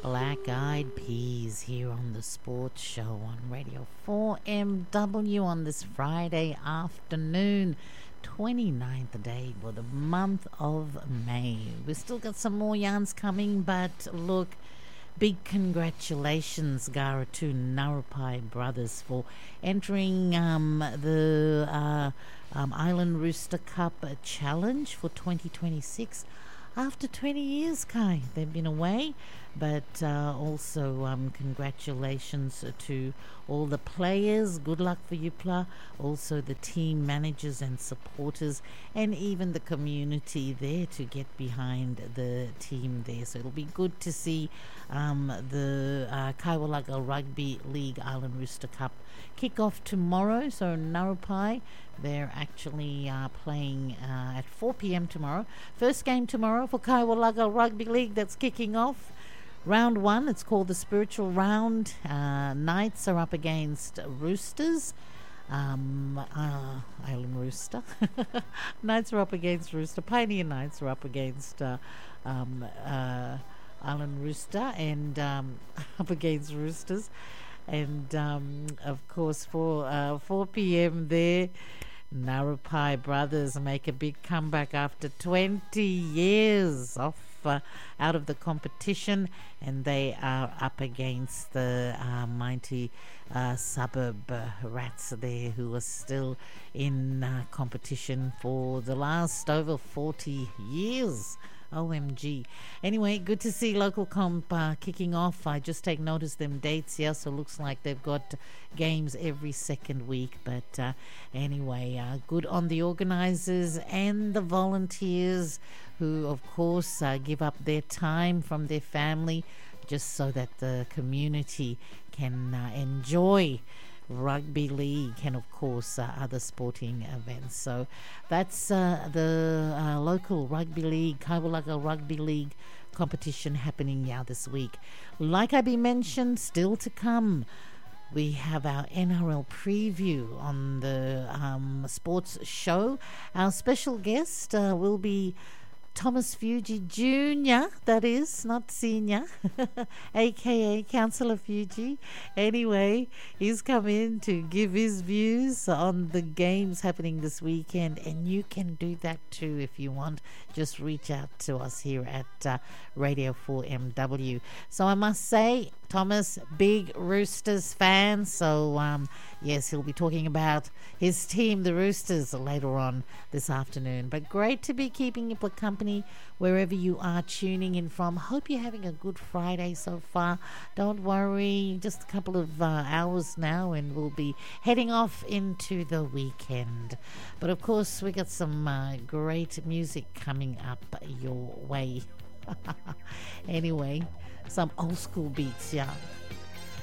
Black Eyed Peas here on the Sports Show on Radio 4MW on this Friday afternoon, 29th day for the month of May. We've still got some more yarns coming, but look, big congratulations, Gara, to Narupai brothers for entering the Island Rooster Cup Challenge for 2026. After 20 years, Kai, they've been away, but also congratulations to all the players. Good luck for Yupla. Also the team managers and supporters, and even the community there to get behind the team there. So it'll be good to see the Kaiwalaga Rugby League Island Rooster Cup kick off tomorrow. So Narupai, they're actually playing at 4 p.m. tomorrow. First game tomorrow for Kaiwalaga Rugby League, that's kicking off. Round 1, it's called the Spiritual Round. Knights are up against Roosters. Island Rooster. Knights are up against Rooster. Pioneer Knights are up against Island Rooster and up against Roosters. And of course, for 4 p.m. there, Narupai brothers make a big comeback after 20 years off out of the competition, and they are up against the mighty suburb Rats there, who are still in competition for the last over 40 years. OMG. Anyway, good to see local comp kicking off. I just take notice them dates here, so looks like they've got games every second week. But anyway, good on the organisers and the volunteers who, of course, give up their time from their family just so that the community can enjoy rugby league and of course other sporting events. So that's the local rugby league, Kaiwalaga Rugby League competition happening now this week. Like I mentioned, still to come, we have our NRL preview on the sports show. Our special guest will be Thomas Fuji Jr., that is, not Senior, aka Councillor Fuji. Anyway, he's come in to give his views on the games happening this weekend, and you can do that too if you want. Just reach out to us here at Radio 4MW. So I must say, Thomas, big Roosters fan, so yes, he'll be talking about his team, the Roosters, later on this afternoon. But great to be keeping you for company wherever you are tuning in from. Hope you're having a good Friday so far. Don't worry, just a couple of hours now and we'll be heading off into the weekend. But of course, we got some great music coming up your way. Anyway, some old school beats, yeah.